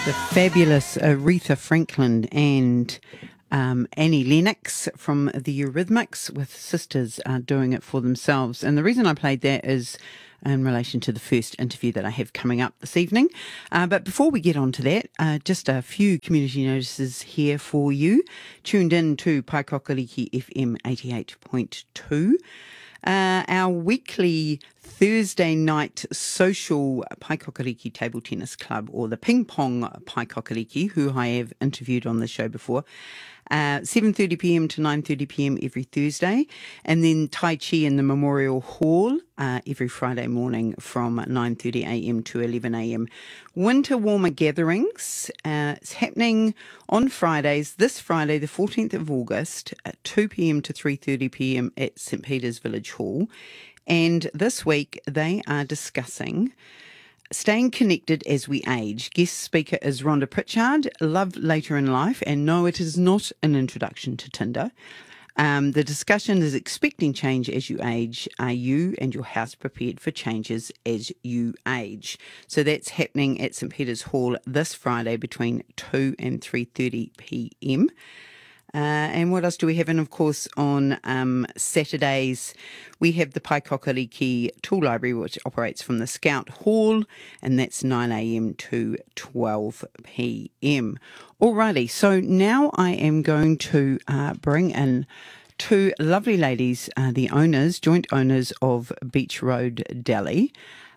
The fabulous Aretha Franklin and Annie Lennox from the Eurythmics with Sisters doing it for themselves. And the reason I played that is in relation to the first interview that I have coming up this evening. But before we get on to that, just a few community notices here for you. Tuned in to Paikokariki FM 88.2. Our weekly Thursday night social Paikokariki Table Tennis Club, or the Ping Pong Paikokariki, who I have interviewed on the show before, 7:30pm to 9:30pm every Thursday, and then Tai Chi in the Memorial Hall every Friday morning from 9:30am to 11am. Winter warmer gatherings. It's happening on Fridays, this Friday the 14th of August at 2pm to 3:30pm at St Peter's Village Hall. And this week they are discussing staying connected as we age. Guest speaker is Rhonda Pritchard, Love Later in Life, and no, it is not an introduction to Tinder. The discussion is expecting change as you age. Are you and your house prepared for changes as you age? So that's happening at St Peter's Hall this Friday between 2 and 3:30pm. And what else do we have? And of course, on Saturdays, we have the Paikokariki Tool Library, which operates from the Scout Hall, and that's 9am to 12pm. Alrighty, so now I am going to bring in two lovely ladies, the owners, joint owners of Beach Road Deli,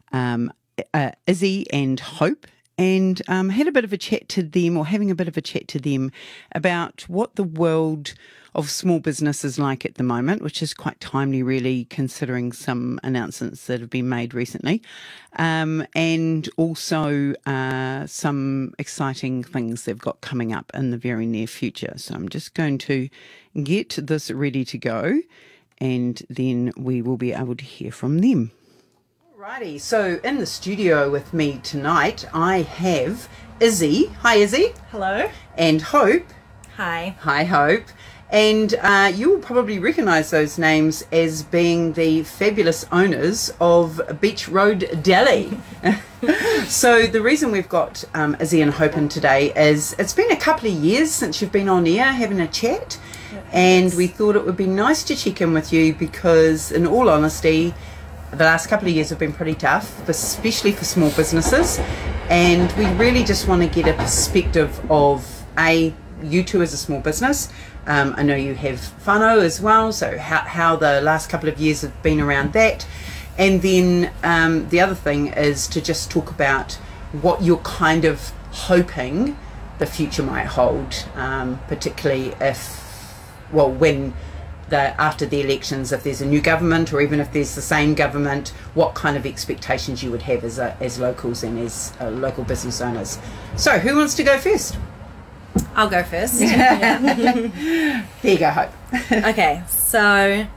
Izzy and Hope. And had a bit of a chat to them, or having a bit of a chat to them, about what the world of small business is like at the moment, which is quite timely, really, considering some announcements that have been made recently, and also some exciting things they've got coming up in the very near future. So I'm just going to get this ready to go, and then we will be able to hear from them. Alrighty, so in the studio with me tonight, I have Izzy. Hi, Izzy. Hello. And Hope. Hi. Hi, Hope. And you will probably recognise those names as being the fabulous owners of Beach Road Deli. So the reason we've got Izzy and Hope in today is it's been a couple of years since you've been on air having a chat, and we thought it would be nice to check in with you because, in all honesty, the last couple of years have been pretty tough, especially for small businesses, and we really just want to get a perspective of you two as a small business. I know you have whānau as well, so how the last couple of years have been around that, and then the other thing is to just talk about what you're kind of hoping the future might hold, particularly when after the elections, if there's a new government, or even if there's the same government, what kind of expectations you would have as locals and as local business owners. So who wants to go first? I'll go first. There you go, Hope. Okay, so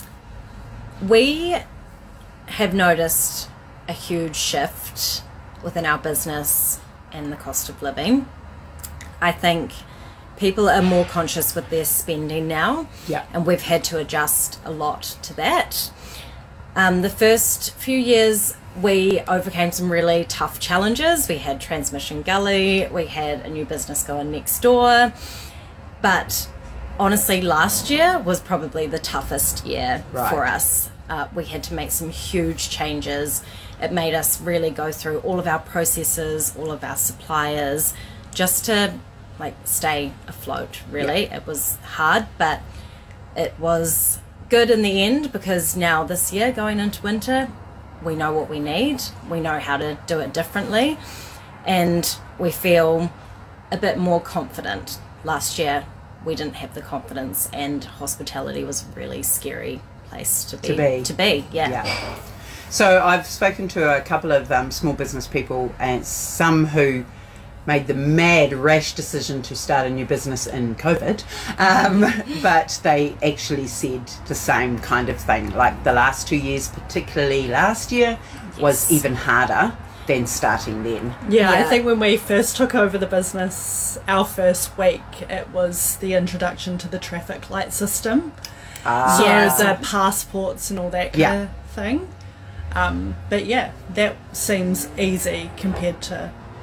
we have noticed a huge shift within our business and the cost of living. I think people are more conscious with their spending now, and we've had to adjust a lot to that. The first few years, we overcame some really tough challenges. We had Transmission Gully, we had a new business going next door, but honestly, last year was probably the toughest year for us. We had to make some huge changes. It made us really go through all of our processes, all of our suppliers, just to stay afloat, really. It was hard, but it was good in the end, because now this year, going into winter, we know what we need, we know how to do it differently, and we feel a bit more confident. Last year we didn't have the confidence, and hospitality was a really scary place to be. So I've spoken to a couple of small business people, and some who made the mad rash decision to start a new business in COVID, but they actually said the same kind of thing, like the last 2 years, particularly last year, was even harder than starting then. Yeah, I think when we first took over the business, our first week, it was the introduction to the traffic light system. So the passports and all that kind of thing. But yeah, that seems easy compared to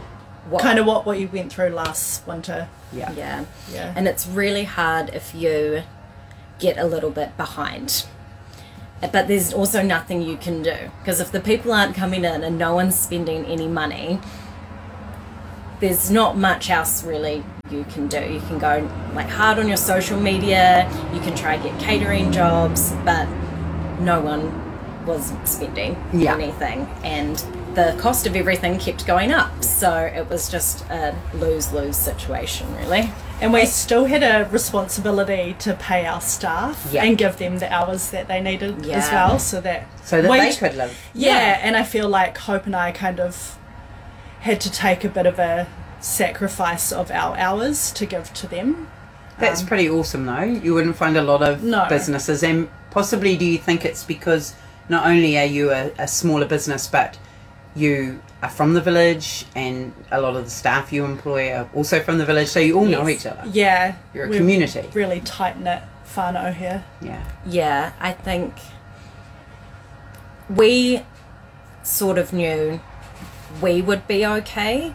kind of what you went through last winter. Yeah. Yeah. And it's really hard if you get a little bit behind. But there's also nothing you can do, because if the people aren't coming in and no one's spending any money, there's not much else really you can do. You can go like hard on your social media, you can try get catering jobs, but no one was spending anything, and the cost of everything kept going up, so it was just a lose-lose situation really. And we still had a responsibility to pay our staff and give them the hours that they needed as well, so that they could live. Yeah, and I feel like Hope and I kind of had to take a bit of a sacrifice of our hours to give to them. That's pretty awesome though. You wouldn't find a lot of No. businesses, and possibly do you think it's because not only are you a smaller business, but you are from the village and a lot of the staff you employ are also from the village, so you all know each other. Yeah. You're a we're community. Really tight-knit whānau here. Yeah, I think we sort of knew we would be okay,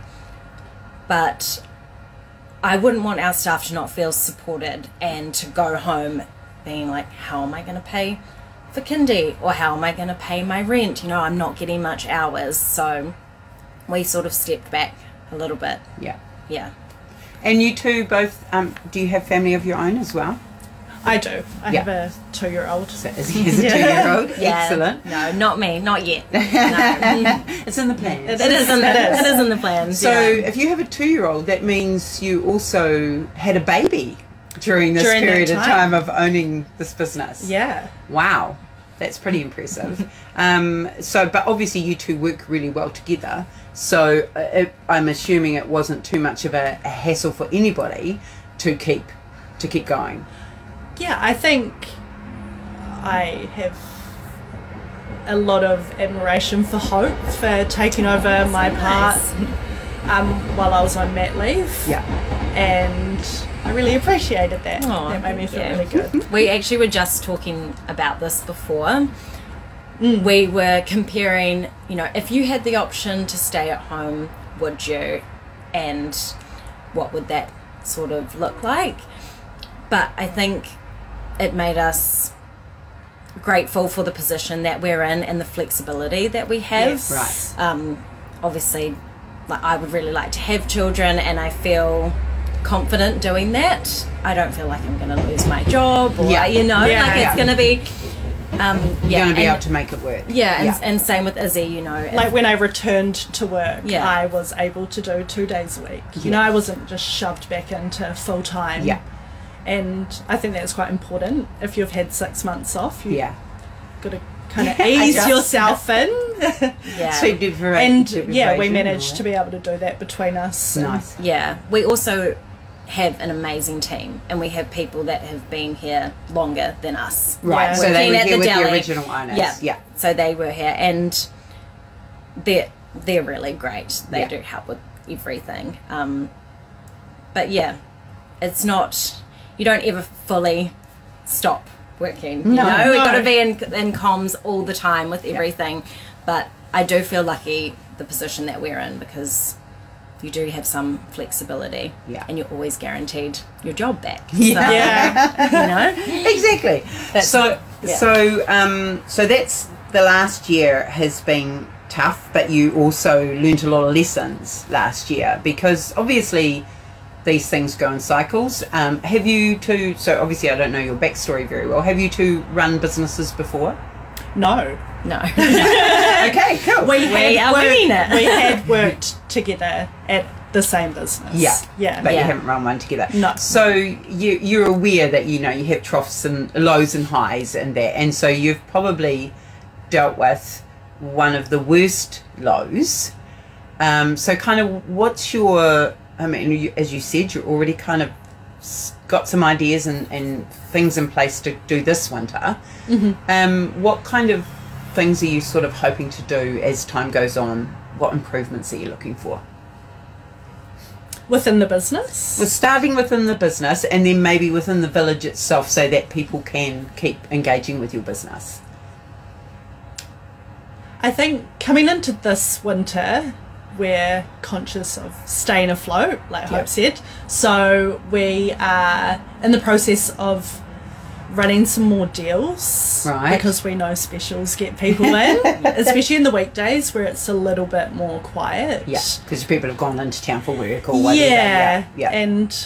but I wouldn't want our staff to not feel supported and to go home being like, how am I going to pay for kindy, or how am I going to pay my rent? You know, I'm not getting much hours, so we sort of stepped back a little bit. Yeah. And you two both, do you have family of your own as well? I do. I have a 2-year-old. So is he a 2-year-old? Excellent. No, not me, not yet. No. It's in the plans. It is in the plans. So if you have a 2-year-old, that means you also had a baby during this period of time of owning this business. Yeah. Wow, that's pretty impressive. But obviously you two work really well together. So I'm assuming it wasn't too much of a hassle for anybody to keep going. Yeah, I think I have a lot of admiration for Hope for taking over my part while I was on mat leave. Yeah. And I really appreciated that. That made me feel really good. We actually were just talking about this before. We were comparing, you know, if you had the option to stay at home, would you? And what would that sort of look like? But I think it made us grateful for the position that we're in and the flexibility that we have. Yes. Right. Obviously, like, I would really like to have children, and I feel confident doing that. I don't feel like I'm going to lose my job, or it's going to be you're going to be able to make it work. And same with Izzy, you know. Like when I returned to work, Yeah. I was able to do 2 days a week. You know, I wasn't just shoved back into full time. Yeah. And I think that's quite important. If you've had 6 months off, you've got to kind of ease Adjust. yourself in. Yeah. We managed to be able to do that between us. Nice. Yeah. We also have an amazing team, and we have people that have been here longer than us. Right, Yeah. so they were Working at here the with deli. the original owners. Yeah. So they were here, and they're really great. They do help with everything. But yeah, it's not, you don't ever fully stop working. You know, we've got to be in comms all the time with everything. But I do feel lucky the position that we're in, because you do have some flexibility, and you're always guaranteed your job back. Yeah. You know? Exactly. So that's the last year has been tough, but you also learnt a lot of lessons last year, because obviously these things go in cycles. Have you two, so obviously I don't know your backstory very well, have you two run businesses before? No. Okay, cool. We had worked together at the same business. But you haven't run one together. No. So you're aware that, you know, you have troughs and lows and highs and that, and so you've probably dealt with one of the worst lows. So kind of what's your, I mean, as you said, you're already kind of got some ideas and things in place to do this winter. What kind of things are you sort of hoping to do as time goes on? What improvements are you looking for? Within the business? We're starting within the business, and then maybe within the village itself, so that people can keep engaging with your business. I think coming into this winter, we're conscious of staying afloat, like Hope said. So we are in the process of running some more deals, Right. because we know specials get people in, especially in the weekdays where it's a little bit more quiet. Yeah, because people have gone into town for work or whatever. Yeah, Yeah. and